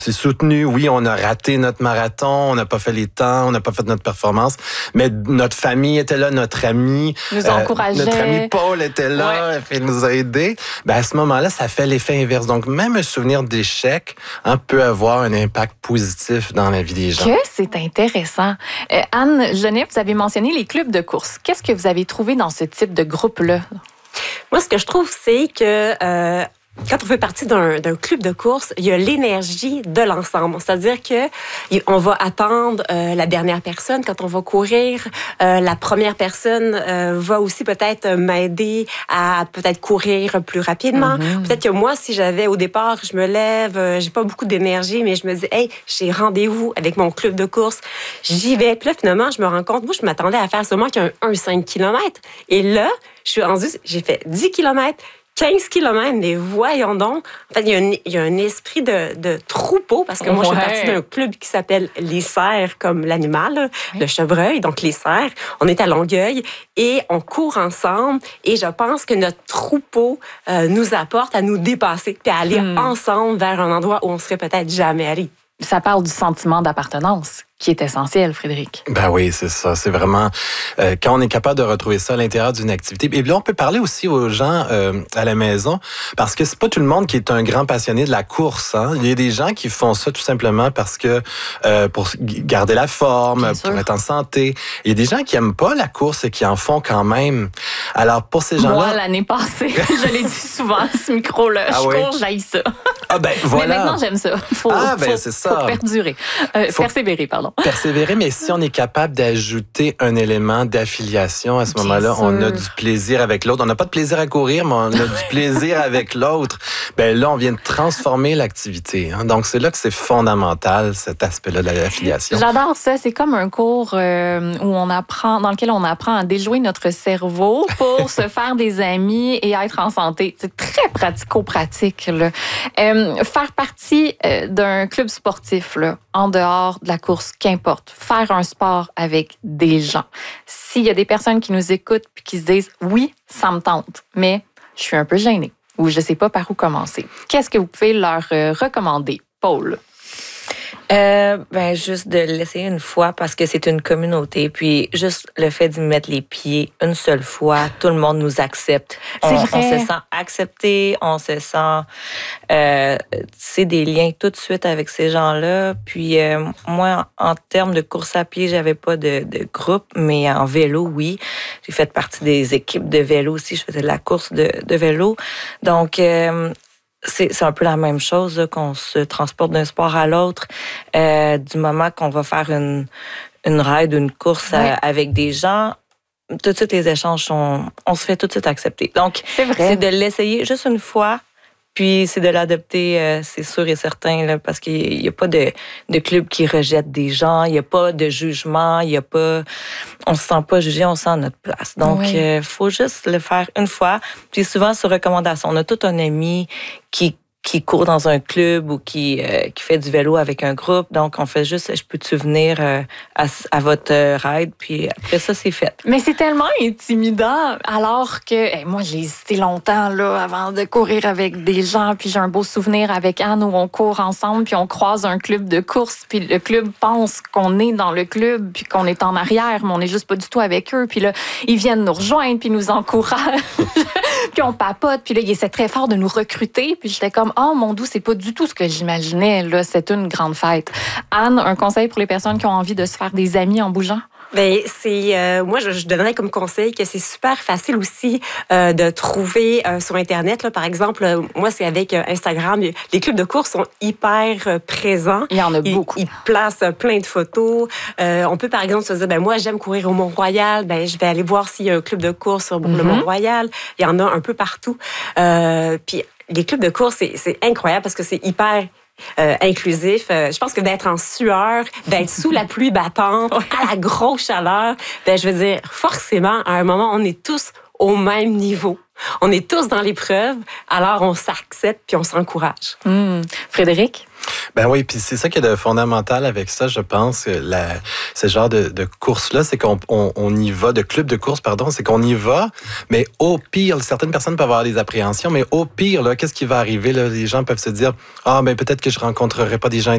C'est soutenu. Oui, on a raté notre marathon, on n'a pas fait les temps, on n'a pas fait notre performance, mais notre famille était là, notre ami nous encourageait. Notre ami Paul était là, il nous a aidés. Ben, à ce moment-là, ça fait l'effet inverse. Donc, même un souvenir d'échec peut avoir un impact positif dans la vie des gens. Que c'est intéressant. Anne Genet, vous avez mentionné les clubs de course. Qu'est-ce que vous avez trouvé dans ce type de groupe-là? Moi, ce que je trouve, c'est que quand on fait partie d'un club de course, il y a l'énergie de l'ensemble. C'est-à-dire que on va attendre la dernière personne quand on va courir. La première personne va aussi peut-être m'aider à peut-être courir plus rapidement. Mm-hmm. Peut-être que moi, si j'avais au départ, je me lève, j'ai pas beaucoup d'énergie, mais je me dis, hey, j'ai rendez-vous avec mon club de course. J'y vais. Puis là, finalement, je me rends compte, moi, je m'attendais à faire seulement qu'un 5 km. Et là, je suis rendue, j'ai fait 10 km. 15 km, mais voyons donc. En fait, il y a un esprit de troupeau, parce que moi, je fais partie d'un club qui s'appelle les cerfs, comme l'animal, le chevreuil, donc les cerfs. On est à Longueuil et on court ensemble. Et je pense que notre troupeau nous apporte à nous dépasser puis à aller ensemble vers un endroit où on serait peut-être jamais allé. Ça parle du sentiment d'appartenance qui est essentiel, Frédéric. Ben oui, c'est ça. C'est vraiment quand on est capable de retrouver ça à l'intérieur d'une activité. Et là, on peut parler aussi aux gens à la maison, parce que c'est pas tout le monde qui est un grand passionné de la course. Hein. Il y a des gens qui font ça tout simplement parce que pour garder la forme, pour être en santé. Il y a des gens qui aiment pas la course et qui en font quand même. Alors pour ces gens-là, moi l'année passée, je l'ai dit souvent à ce micro-là, cours, j'haïs ça. Ah ben voilà. Mais maintenant j'aime ça. Faut c'est ça. Faut perdurer, persévérer, pardon. Persévérer, mais si on est capable d'ajouter un élément d'affiliation, à ce moment-là, on a du plaisir avec l'autre. On n'a pas de plaisir à courir, mais on a du plaisir avec l'autre. Ben là, on vient de transformer l'activité. Hein. Donc, c'est là que c'est fondamental, cet aspect-là de l'affiliation. J'adore ça. C'est comme un cours où on apprend, dans lequel on apprend à déjouer notre cerveau pour se faire des amis et être en santé. C'est très pratico-pratique, là. Faire partie d'un club sportif, là, en dehors de la course, qu'importe, faire un sport avec des gens. S'il y a des personnes qui nous écoutent puis qui se disent « Oui, ça me tente, mais je suis un peu gênée ou je ne sais pas par où commencer », qu'est-ce que vous pouvez leur recommander? Paul? Juste de l'essayer une fois parce que c'est une communauté. Puis juste le fait d'y mettre les pieds une seule fois, tout le monde nous accepte. On se sent accepté, on se sent... c'est des liens tout de suite avec ces gens-là. Puis moi, en termes de course à pied, j'avais pas de groupe, mais en vélo, oui. J'ai fait partie des équipes de vélo aussi. Je faisais de la course de vélo. Donc... c'est un peu la même chose là, qu'on se transporte d'un sport à l'autre. Du moment qu'on va faire une ride, une course avec des gens, tout de suite les échanges on se fait tout de suite accepter. Donc c'est de l'essayer juste une fois. Puis c'est de l'adopter, c'est sûr et certain, là, parce qu'il n'y a pas de club qui rejette des gens, il n'y a pas de jugement, on se sent pas jugé, on se sent à notre place. Donc, faut juste le faire une fois. Puis souvent, sur recommandation, on a tout un ami qui court dans un club ou qui fait du vélo avec un groupe. Donc, on fait juste, je peux-tu venir à votre ride? Puis après ça, c'est fait. Mais c'est tellement intimidant, alors que moi, j'ai hésité longtemps là, avant de courir avec des gens. Puis j'ai un beau souvenir avec Anne où on court ensemble, puis on croise un club de course. Puis le club pense qu'on est dans le club, puis qu'on est en arrière, mais on n'est juste pas du tout avec eux. Puis là, ils viennent nous rejoindre, puis nous encouragent. Puis on papote, puis là, il essaie très fort de nous recruter. Puis j'étais comme, oh mon Dieu, c'est pas du tout ce que j'imaginais. Là, c'est une grande fête. Anne, un conseil pour les personnes qui ont envie de se faire des amis en bougeant? Ben moi je donnerais comme conseil que c'est super facile aussi de trouver sur internet là, par exemple moi c'est avec Instagram, les clubs de course sont hyper présents. Il y en a beaucoup. Ils placent plein de photos. On peut par exemple se dire moi j'aime courir au Mont-Royal, je vais aller voir s'il y a un club de course sur le Mont-Royal. Il y en a un peu partout. Puis les clubs de course c'est incroyable parce que c'est hyper inclusif. Je pense que d'être en sueur, d'être sous la pluie battante, à la grosse chaleur, je veux dire, forcément, à un moment, on est tous au même niveau. On est tous dans l'épreuve, alors on s'accepte puis on s'encourage. Frédéric? Ben oui, puis c'est ça qui est de fondamental avec ça, je pense, ce genre de course-là, c'est qu'on y va, de club de course, pardon, c'est qu'on y va, mais au pire, certaines personnes peuvent avoir des appréhensions, mais au pire, là, qu'est-ce qui va arriver? Là? Les gens peuvent se dire, ben peut-être que je rencontrerai pas des gens